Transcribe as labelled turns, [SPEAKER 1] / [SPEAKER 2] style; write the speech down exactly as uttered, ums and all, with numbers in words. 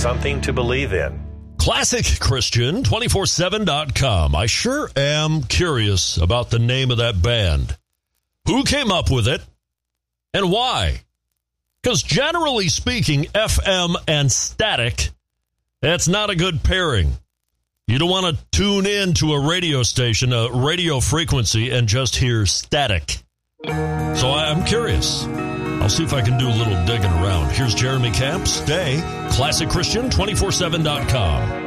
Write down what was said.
[SPEAKER 1] something to believe in.
[SPEAKER 2] Classic Christian two four seven dot com. I sure am curious about the name of that band. Who came up with it and why? Because generally speaking, F M and static, that's not a good pairing. You don't want to tune in to a radio station, a radio frequency, and just hear static. So I'm curious. I'll see if I can do a little digging around. Here's Jeremy Camp. Stay. Classic Christian two four seven dot com.